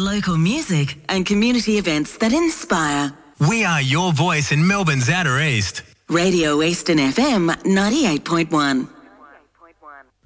Local music and community events that inspire. We are your voice in Melbourne's Outer East. Radio Eastern FM 98.1.